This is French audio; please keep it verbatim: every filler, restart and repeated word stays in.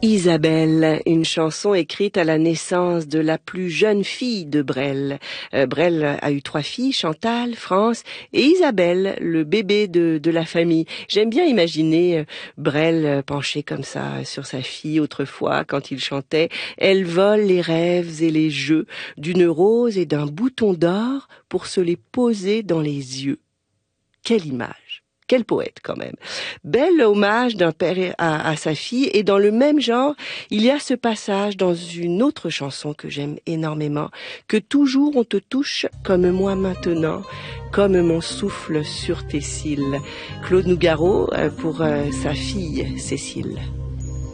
Isabelle, une chanson écrite à la naissance de la plus jeune fille de Brel. Euh, Brel a eu trois filles, Chantal, France et Isabelle, le bébé de, de la famille. J'aime bien imaginer euh, Brel penché comme ça sur sa fille autrefois quand il chantait « Elle vole les rêves et les jeux d'une rose et d'un bouton d'or pour se les poser dans les yeux ». Quelle image! Quel poète quand même. Bel hommage d'un père à, à sa fille, et dans le même genre, il y a ce passage dans une autre chanson que j'aime énormément, que toujours on te touche comme moi maintenant, comme mon souffle sur tes cils. Claude Nougaro pour sa fille Cécile.